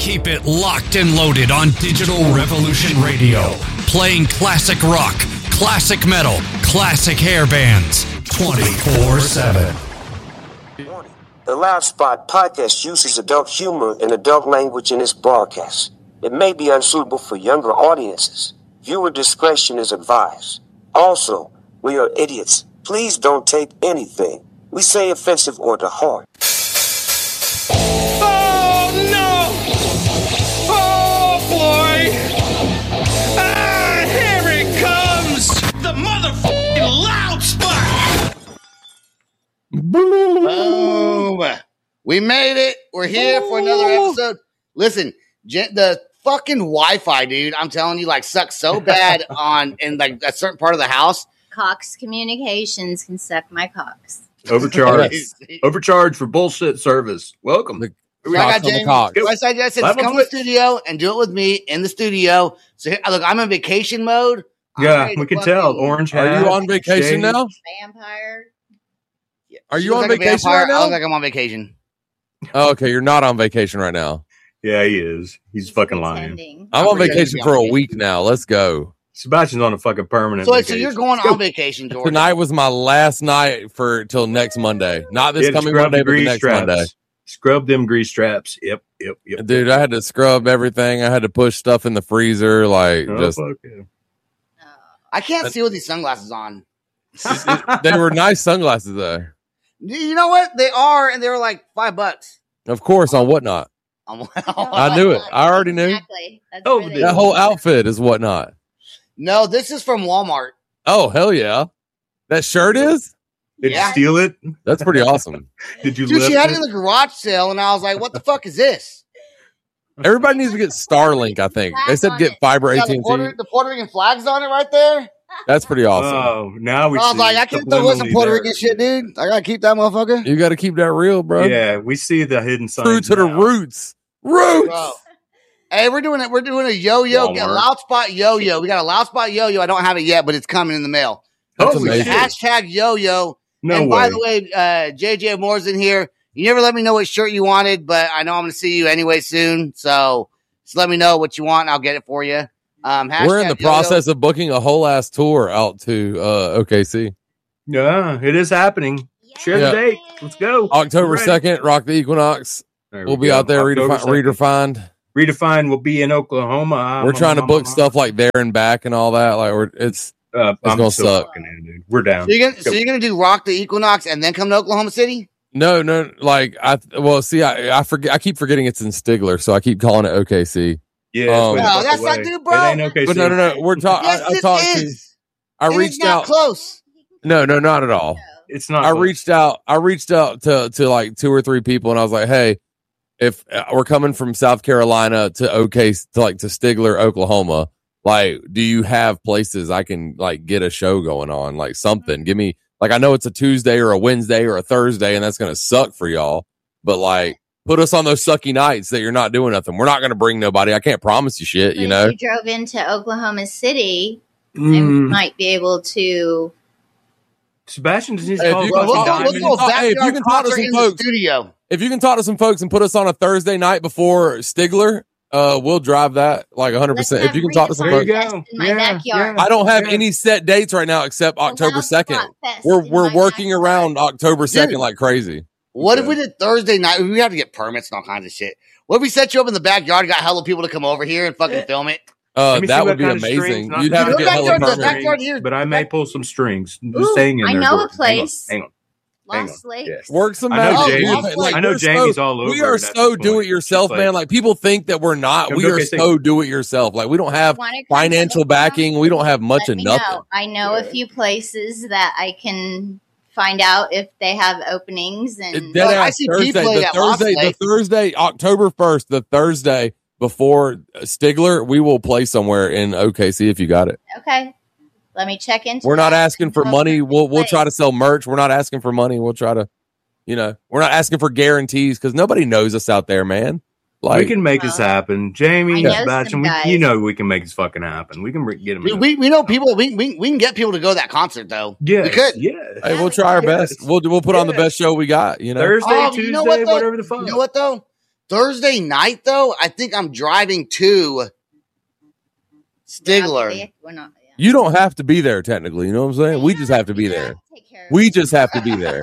Keep it locked and loaded on Digital Revolution Radio. Playing classic rock, classic metal, classic hair bands 24/7. Warning. The Loud Spot podcast uses adult humor and adult language in its broadcast. It may be unsuitable for younger audiences. Viewer discretion is advised. Also, we are idiots. Please don't take anything we say offensive or to heart. Oh no! Oh boy! Ah, here it comes! The motherfucking Loud Spot! Boom! We made it. We're here for another episode. Listen, the fucking Wi-Fi, dude, I'm telling you, like, sucks so bad in like a certain part of the house. Cox Communications can suck my cocks. Overcharge for bullshit service. Welcome. I got Jamie. I said, come to the studio and do it with me in the studio. So here, look, I'm in vacation mode. Yeah, we can tell. Orange hat. Are you on vacation now? Vampire. Are you on vacation right now? I look like I'm on vacation. Oh, okay, you're not on vacation right now. Yeah, he is. He's fucking lying. I'm on vacation for a week now. Let's go. Sebastian's on a fucking permanent So vacation. you're going on vacation, George. Tonight was my last night till next Monday. Not this coming Monday, but the next Monday. Scrub them grease traps. Yep. Dude, I had to scrub everything. I had to push stuff in the freezer. Like, I can't see with these sunglasses on. They were nice sunglasses, though. You know what? They are, and they were like $5. Of course, on Whatnot. I knew it. I already knew. Exactly. That whole outfit is Whatnot. No, this is from Walmart. Oh, hell yeah. That shirt is? Did you steal it? That's pretty awesome. Did you Dude, she had it in the garage sale, and I was like, what the fuck is this? Everybody needs to get Starlink, I think. They said get fiber AT&T. The Puerto Rican flag's on it right there. That's pretty awesome. Oh, now we I was like, I can't throw some Puerto Rican shit, dude. I got to keep that motherfucker. You got to keep that real, bro. Yeah, we see the hidden signs. True to the roots. Bro. Hey, we're doing it. We're doing a yo-yo, a Loud Spot yo-yo. We got a Loud Spot yo-yo. I don't have it yet, but it's coming in the mail. That's amazing. Hashtag yo-yo. No by way. the way, JJ Moore's in here. You never let me know what shirt you wanted, but I know I'm going to see you anyway soon. So just let me know what you want, and I'll get it for you. We're in the process of booking a whole ass tour out to OKC. Yeah, it is happening. Share the date. Let's go. October 2nd, Rock the Equinox. We'll be out there redefined. Redefined will be in Oklahoma. We're trying to book stuff like there and back and all that. Like it's gonna suck. Dude. We're down. So you're gonna do Rock the Equinox and then come to Oklahoma City? No. Like I forget. I keep forgetting it's in Stigler, so I keep calling it OKC. Yeah. No, that's not, dude, bro. It ain't OKC. But no. We're talking. Yes, I talked to. I reached out. Close. No, not at all. It's not. I reached out to like 2 or 3 people, and I was like, hey, if we're coming from South Carolina to Stigler, Oklahoma, like, do you have places I can like get a show going on? Like something. Give me, like, I know it's a Tuesday or a Wednesday or a Thursday, and that's going to suck for y'all, but like, put us on those sucky nights that you're not doing nothing. We're not going to bring nobody. I can't promise you shit, But you know? if you drove into Oklahoma City, then we might be able to. Sebastian just needs to Hey, call if you Rusty can- Diamond. if you can talk to some folks, studio. if you can talk to some folks and put us on a Thursday night before Stigler, we'll drive that like 100%. If you can talk to some folks, in my backyard. I don't have any set dates right now except October 2nd. We're working around October 2nd like crazy. What if we did Thursday night? We have to get permits and all kinds of shit. What if we set you up in the backyard and got hella people to come over here and fucking film it? That would be amazing. You'd have to get hella permits. But I may pull some strings. Just staying in I there. know a place. Hang on. Lost Lake. Yes. Work some I know magic. Jamie- Like, I know we're Jamie's all over We are it at so this do point. it yourself, It's man. like- Like people think that we're not. We are so do it yourself. Like we don't have financial backing. We don't have much of nothing. I know a few places that I can find out if they have openings. And I see the Thursday, October 1st, the Thursday before Stigler, we will play somewhere in OKC if you got it. Okay, let me check into. We're not asking for money. We'll try to sell merch. We're not asking for money. We'll try to, we're not asking for guarantees because nobody knows us out there, man. Like, we can make this happen, Jamie. I know Sebastian, some guys. we can make this fucking happen. We can get them. We know people. We can get people to go to that concert though. Yeah, we could. Yeah. Hey, we'll try our best. We'll put on the best show we got. Thursday, Tuesday, you know what, though? whatever the fuck. You know what though? Thursday night, though, I think I'm driving to Stigler. We're not, yeah. You don't have to be there technically. You know what I'm saying? We just have to be there. We just have to be there.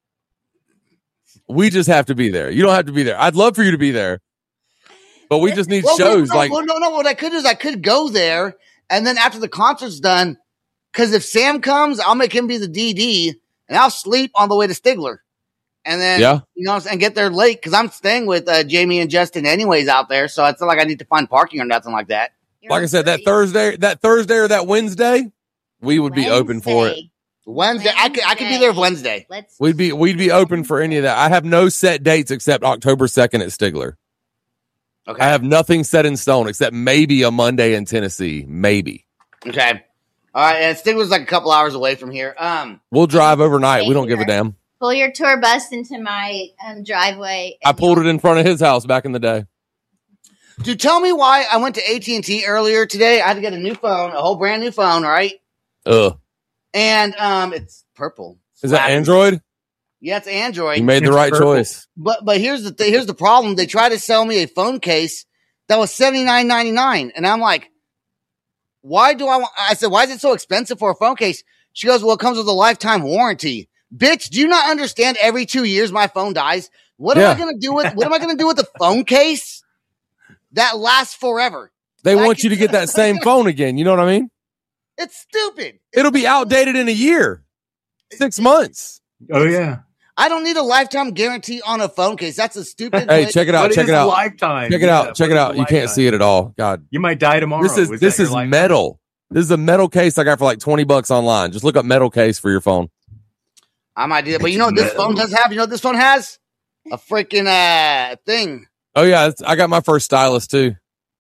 We just have to be there. You don't have to be there. I'd love for you to be there, but we just need shows. What I could do is I could go there, and then after the concert's done, because if Sam comes, I'll make him be the DD, and I'll sleep on the way to Stigler. And then, and get there late because I'm staying with Jamie and Justin anyways out there. So it's not like I need to find parking or nothing like that. Like I said, that Thursday or that Wednesday, we would be open for it. Wednesday. I could be there Wednesday. We'd be open for any of that. I have no set dates except October 2nd at Stigler. Okay. I have nothing set in stone except maybe a Monday in Tennessee. Maybe. Okay. All right. And Stigler's like a couple hours away from here. We'll drive overnight. We don't give a damn. Pull your tour bus into my driveway. I pulled it in front of his house back in the day. Dude, tell me why I went to AT&T earlier today. I had to get a new phone, a whole brand new phone, all right? And it's purple. Is that Android? Yeah, it's Android. You made the right choice. But here's the problem. They tried to sell me a phone case that was $79.99, and I'm like, why is it so expensive for a phone case? She goes, well, it comes with a lifetime warranty. Bitch, do you not understand every 2 years my phone dies? What am I going to do with the phone case that lasts forever? They want you to get that same phone again. You know what I mean? It's stupid. It'll be outdated in a year. 6 months. Oh, yeah. I don't need a lifetime guarantee on a phone case. That's a stupid. Hey, check it out. Check it out. Lifetime. Check it out. Check it out. You can't see it at all. God. You might die tomorrow. This is metal. This is a metal case I got for like $20 online. Just look up metal case for your phone. I might do that. But you know what this phone does have? You know what this phone has? A freaking thing. Oh, yeah. I got my first stylus, too.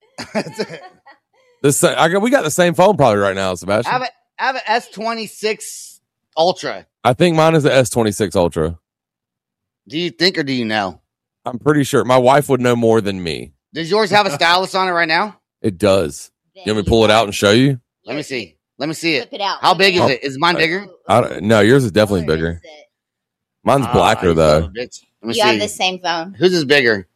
We got the same phone probably right now, Sebastian. I have an S26 Ultra. I think mine is the S26 Ultra. Do you think or do you know? I'm pretty sure. My wife would know more than me. Does yours have a stylus on it right now? It does. You want me to pull it out and show you? Let me see. Let me see it. Flip it out. How big is it? Is mine bigger? No, yours is definitely bigger. Mine's blacker, though. Let me You see. have the same phone. Whose is bigger?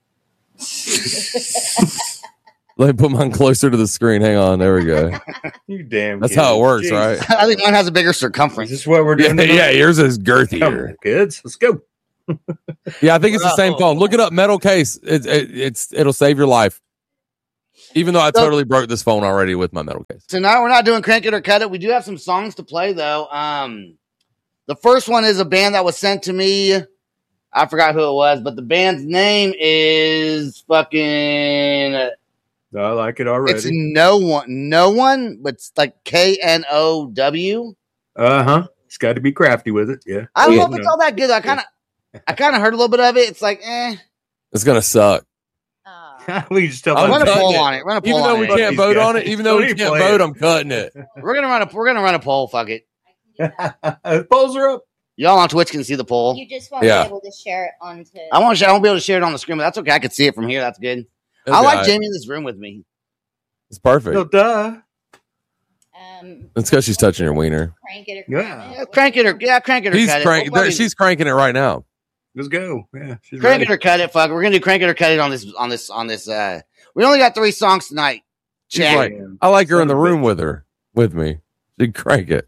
Let me put mine closer to the screen. Hang on. There we go. You damn. That's how it works, right? I think mine has a bigger circumference. Is this what we're doing? Yeah, yours is girthier. Kids, let's go. Yeah, I think it's the same phone. Look it up. Metal case. It'll save your life. Even though I totally broke this phone already with my metal case. So now we're not doing Crank It or Cut It. We do have some songs to play, though. The first one is a band that was sent to me. I forgot who it was, but the band's name is fucking... I like it already. It's No One, but it's like KNOW. It's got to be crafty with it. Yeah. I don't know if it's all that good. I kind of heard a little bit of it. It's like, It's gonna suck. We just tell I'm gonna poll on it. We're gonna poll even though on we it. can't vote on it, even though we can't vote, I'm cutting it. We're gonna run a poll. Fuck it. Polls are up. Y'all on Twitch can see the poll. You just won't be able to share it onto. I won't be able to share it on the screen, but that's okay. I can see it from here. That's good. Okay. I like Jamie in this room with me. It's perfect. No, duh. It's because she's touching your wiener. Crank it or Crank it or cut it. She's cranking it right now. Let's go. Yeah, she's crank ready. it or cut it. Fuck, we're gonna do crank it or cut it on this. We only got 3 songs tonight. Check. Like, I like her in the room with me. She'd crank it.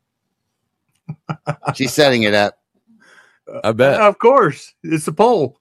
She's setting it up. I bet. Of course, it's a poll.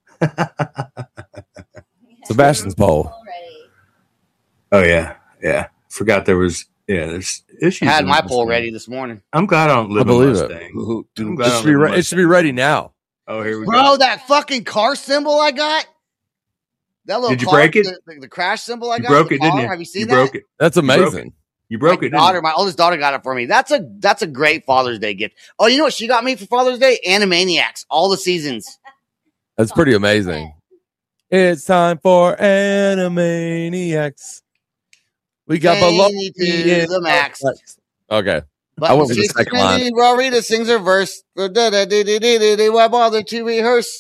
Sebastian's poll. Oh yeah. Forgot there was. Yeah, there's issues. I had my poll ready this morning. I'm glad I don't live in Mustang. It should be ready now. Oh, here we go. Bro, that fucking car symbol I got. That little Did you break it? The crash symbol I got. You broke it, didn't you? Have you seen you that? Broke it. That's amazing. You broke it. My oldest daughter got it for me. That's a great Father's Day gift. Oh, you know what she got me for Father's Day? Animaniacs, all the seasons. That's pretty amazing. It's time for Animaniacs. We got below to the max. Okay. But I went with the second line. Rita sings her verse. Why bother to rehearse?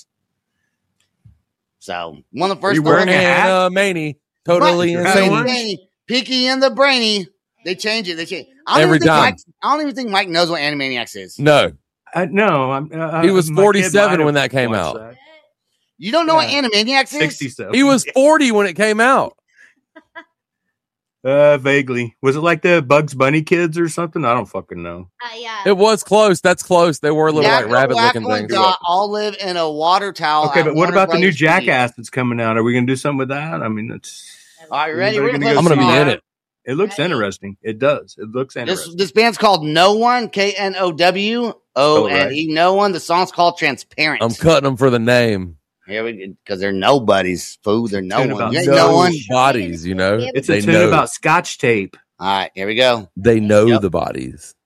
So one of the first. You wearing a hat? Animani, totally insane. Peaky and the Brainy. They change it. Every time. I don't even think Mike knows what Animaniacs is. No. No. He was 47 when that came out. You don't know what Animaniacs is? 67. He was 40 when it came out. Vaguely. Was it like the Bugs Bunny kids or something? I don't fucking know. Yeah. It was close. That's close. They were little like Yakko, rabbit-looking Wakko, and things. Dot all live in a water tower. Okay, at but what Warner about the new Brothers Studios. Jackass that's coming out? Are we going to do something with that? I mean, it's. All right, ready? We're I'm gonna I'm going to be in it. It looks Ready? interesting. It does. It looks interesting. This band's called No One, KNOWONE. right. No One. The song's called Transparent. I'm cutting them for the name. Here we because they're nobodies, fool. They're no Tune one. about You ain't no no one. Bodies, you know. It's They a tune know. about Scotch tape. All right, here we go. They know Yep. the bodies.